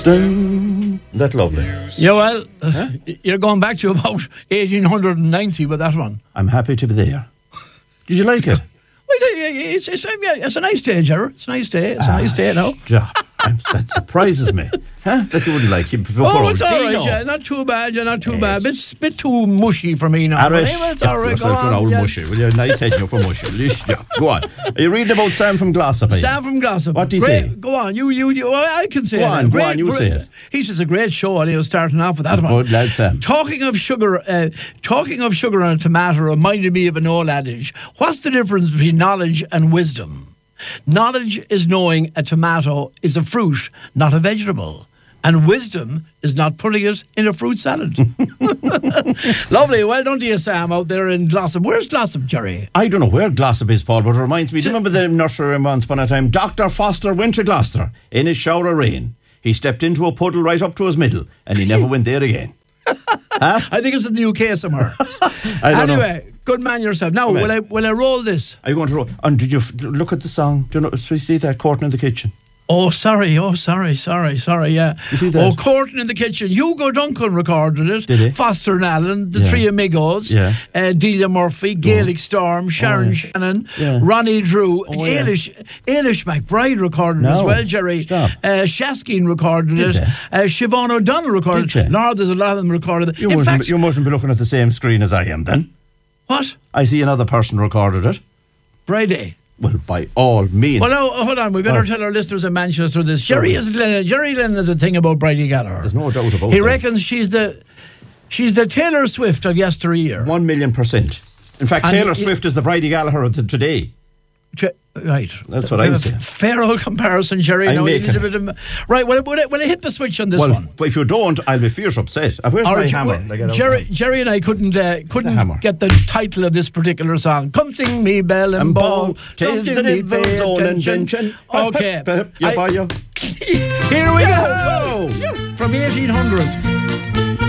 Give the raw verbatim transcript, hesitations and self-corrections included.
Ding. That's lovely. Yeah, well, huh? You're going back to about eighteen ninety with that one. I'm happy to be there. Did you like it? It's, it's, it's a nice day, Gerard. It's a nice day. It's a nice day now. Yeah, that surprises me. Huh? That you wouldn't like it. Oh, it's all right, yeah. Not too bad, yeah, not too yes. bad. It's a bit too mushy for me now. Anyway, it's all right. Go on, old yeah. mushy. Well, you're nice head, you're for mushy. Yeah. Go on. Are you reading about Sam from Glossop? Sam from Glossop. What do you great. say? Go on. You, you, you. Well, I can say go it. On, great, go on, you great, say it. He says a great show, and he was starting off with that Good one. Good lad, Sam. Talking of sugar, uh, talking of sugar on a tomato reminded me of an old adage. What's the difference between knowledge and wisdom? Knowledge is knowing a tomato is a fruit, not a vegetable. And wisdom is not putting it in a fruit salad. Lovely. Well done to you, Sam, out there in Glossop. Where's Glossop, Jerry? I don't know where Glossop is, Paul, but it reminds me. Do you remember the nursery once upon a time? Doctor Foster went to Gloucester in his shower of rain. He stepped into a puddle right up to his middle, and he never went there again. Huh? I think it's in the U K somewhere. I don't anyway, know. Good man yourself. Now, will I, will I roll this? Are you going to roll? And did you f- look at the song? Do you know, so you see that Courtney in the kitchen? Oh, sorry. Oh, sorry, sorry, sorry, yeah. You see that? Oh, Courtney in the kitchen. Hugo Duncan recorded it. Did he? Foster and Allen, the yeah. Three Amigos, yeah. uh, Delia Murphy, Gaelic oh. Storm, Sharon oh, yeah. Shannon, yeah. Ronnie Drew, oh, Ailish, yeah. Ailish McBride recorded no. it as well, Jerry. Stop. Uh, Shaskin recorded Did it. Uh, Siobhan O'Donnell recorded Did it. Lord, there's a lot of them recorded it. You, in mustn't fact, be, you mustn't be looking at the same screen as I am then. What? I see another person recorded it. Brady. Well, by all means. Well, now, hold on. We better oh. tell our listeners in Manchester this. Jerry is Jerry Lynn is a thing about Bridie Gallagher. There's no doubt about it. He that. reckons she's the she's the Taylor Swift of yesteryear. One million percent. In fact, and Taylor it, Swift is the Bridie Gallagher of today. T- right. That's what I'm saying. Fair old comparison, Jerry. I'm no, making it. Of, right, well, will I, will I hit the switch on this well, one? But if you don't, I'll be fierce upset. Where's All my right, hammer? well, Jerry, Jerry and I couldn't uh, couldn't get the title of this particular song. Come sing me bell and, and bowl. Tis the devil's own invention. Okay. I, Here we go. From eighteen hundred.